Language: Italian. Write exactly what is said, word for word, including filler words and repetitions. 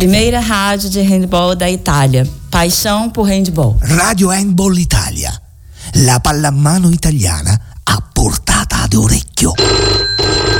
primeira rádio de handball da Itália. Paixão por handball. Radio Handball Italia, la pallamano italiana a portata d'orecchio.